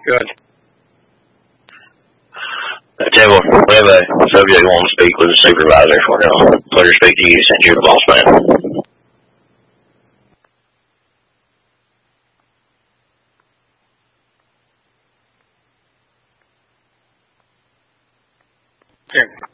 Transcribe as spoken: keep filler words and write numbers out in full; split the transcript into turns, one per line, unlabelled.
Good.
Uh, Table, we have a subject who wants to speak with the supervisor. We're going to let her speak to you since you're the boss man.
Okay.